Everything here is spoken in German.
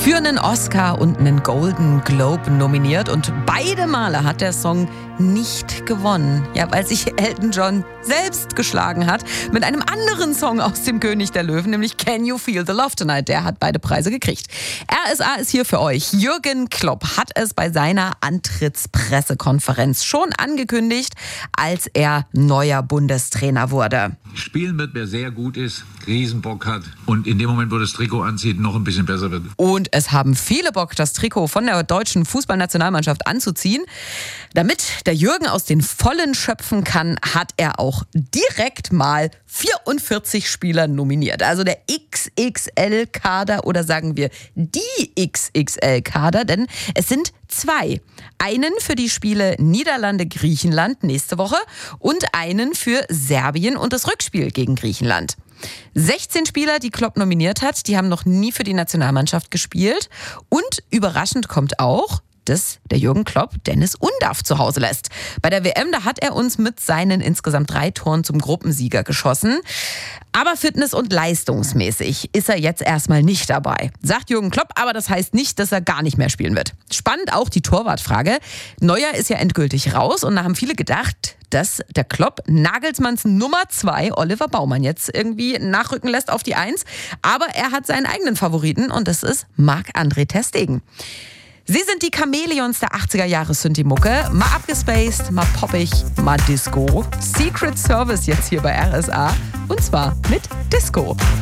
für einen Oscar und einen Golden Globe nominiert und beide Male hat der Song nicht gewonnen. Ja, weil sich Elton John selbst geschlagen hat mit einem anderen Song aus dem König der Löwen, nämlich Can You Feel the Love Tonight? Der hat beide Preise gekriegt. RSA ist hier für euch. Jürgen Klopp hat es bei seiner Antrittspressekonferenz schon angekündigt, als er neuer Bundestrainer wurde. Spielen wird, wer sehr gut ist, Riesenbock hat und in dem Moment, wo das Trikot anzieht, noch ein bisschen besser wird. Und es haben viele Bock, das Trikot von der deutschen Fußballnationalmannschaft anzuziehen. Damit der Jürgen aus den Vollen schöpfen kann, hat er auch direkt mal 44 Spieler nominiert. Also der XXL-Kader oder sagen wir die XXL-Kader, denn es sind zwei. Einen für die Spiele Niederlande-Griechenland nächste Woche und einen für Serbien und das Rückspiel gegen Griechenland. 16 Spieler, die Klopp nominiert hat, die haben noch nie für die Nationalmannschaft gespielt. Und überraschend kommt auch, dass der Jürgen Klopp Dennis Undaff zu Hause lässt. Bei der WM, da hat er uns mit seinen insgesamt 3 Toren zum Gruppensieger geschossen. Aber fitness- und leistungsmäßig ist er jetzt erstmal nicht dabei, sagt Jürgen Klopp, aber das heißt nicht, dass er gar nicht mehr spielen wird. Spannend auch die Torwartfrage. Neuer ist ja endgültig raus und da haben viele gedacht, dass der Klopp Nagelsmanns Nummer 2, Oliver Baumann, jetzt irgendwie nachrücken lässt auf die 1. Aber er hat seinen eigenen Favoriten und das ist Marc-André ter Stegen. Sie sind die Chamäleons der 80er-Jahre-Synthi-Mucke. Mal abgespaced, mal poppig, mal Disco. Secret Service jetzt hier bei RSA. Und zwar mit Disco.